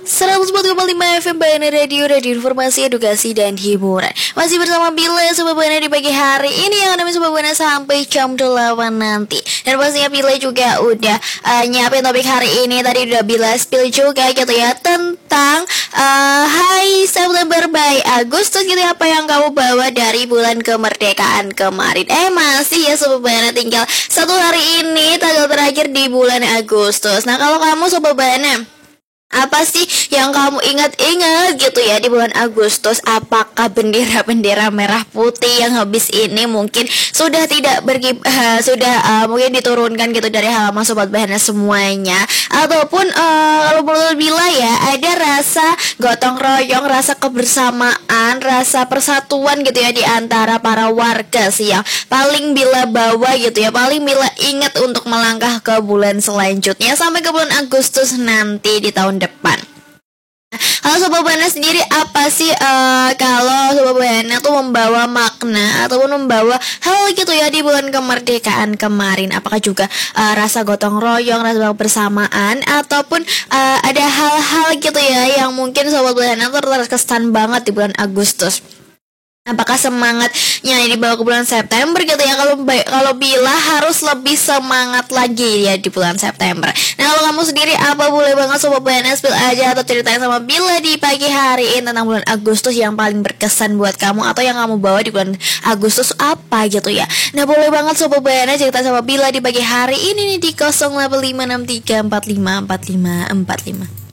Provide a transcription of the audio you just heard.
104,5 FM Bana Radio Informasi, Edukasi, dan Hiburan. Masih bersama Bila Sobat Bana di pagi hari ini yang namanya Sobat Bana sampai jam 8 nanti. Dan pastinya Bila juga udah nyiapin topik hari ini. Tadi udah Bila spill juga gitu ya tentang Hai September by Agustus gitu, apa yang kamu bawa dari bulan kemerdekaan kemarin. Masih ya Sobat Bana, tinggal 1 hari ini tanggal terakhir di bulan Agustus. Nah, kalau kamu Sobat Bana, apa sih yang kamu ingat-ingat gitu ya di bulan Agustus? Apakah bendera-bendera merah putih yang habis ini mungkin sudah tidak mungkin diturunkan gitu dari halaman Sobat Bana semuanya? Ataupun kalau menurut Bila ya, ada rasa gotong royong, rasa kebersamaan, rasa persatuan gitu ya di antara para warga sih yang paling Bila bawa gitu ya, paling Bila ingat untuk melangkah ke bulan selanjutnya sampai ke bulan Agustus nanti di tahun depan. Kalau Sobat Bana sendiri, apa sih kalau Sobat Bana tuh membawa makna ataupun membawa hal gitu ya di bulan kemerdekaan kemarin? Apakah juga rasa gotong royong, rasa bersamaan, ataupun ada hal-hal gitu ya yang mungkin Sobat Bana tuh terkesan banget di bulan Agustus? Apakah semangatnya dibawa ke bulan September gitu ya? Kalau Bila harus lebih semangat lagi ya di bulan September. Nah, kalau kamu sendiri apa, boleh banget Sobat Bana spill aja atau ceritain sama Bila di pagi hari ini tentang bulan Agustus yang paling berkesan buat kamu, atau yang kamu bawa di bulan Agustus apa gitu ya. Nah, boleh banget Sobat Bana cerita sama Bila di pagi hari ini nih di 085634545545.